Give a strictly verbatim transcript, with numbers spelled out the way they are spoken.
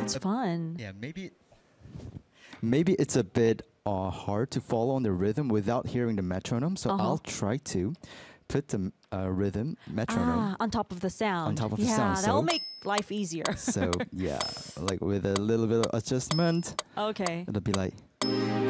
That's fun. Yeah, maybe Maybe it's a bit uh, hard to follow on the rhythm without hearing the metronome, so Uh-huh. I'll try to put the uh, rhythm metronome. Ah, on top of the sound. On top of the yeah, sound, that'll so- make life easier. So yeah, like with a little bit of adjustment, Okay. it'll be like.